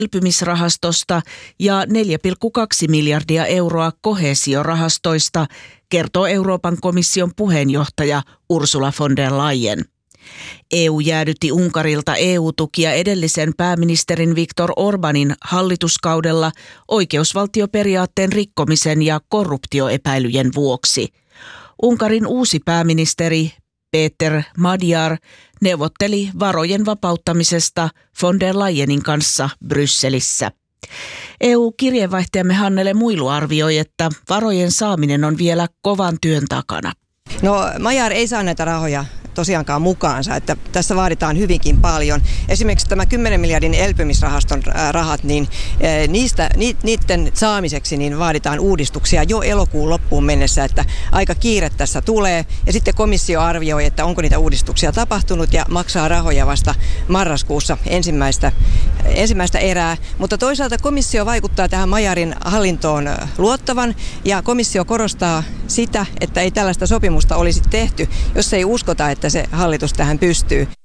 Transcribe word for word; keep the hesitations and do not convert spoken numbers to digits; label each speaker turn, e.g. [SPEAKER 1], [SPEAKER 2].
[SPEAKER 1] elpymisrahastosta ja neljä pilkku kaksi miljardia euroa koheesiorahastoista, kertoo Euroopan komission puheenjohtaja Ursula von der Leyen. E U jäädytti Unkarilta E U-tukia edellisen pääministerin Viktor Orbanin hallituskaudella oikeusvaltioperiaatteen rikkomisen ja korruptioepäilyjen vuoksi. Unkarin uusi pääministeri Péter Magyar neuvotteli varojen vapauttamisesta von der Leyenin kanssa Brysselissä. E U-kirjeenvaihtajamme Hannele Muilu arvioi, että varojen saaminen on vielä kovan työn takana.
[SPEAKER 2] No, Magyar ei saa näitä rahoja tosiaankaan mukaansa, että tässä vaaditaan hyvinkin paljon. Esimerkiksi tämä kymmenen miljardin elpymisrahaston rahat, niin niistä, niiden saamiseksi niin vaaditaan uudistuksia jo elokuun loppuun mennessä, että aika kiire tässä tulee. Ja sitten komissio arvioi, että onko niitä uudistuksia tapahtunut ja maksaa rahoja vasta marraskuussa ensimmäistä, ensimmäistä erää. Mutta toisaalta komissio vaikuttaa tähän Magyarin hallintoon luottavan ja komissio korostaa sitä, että ei tällaista sopimusta olisi tehty, jos ei uskota, että se hallitus tähän pystyy.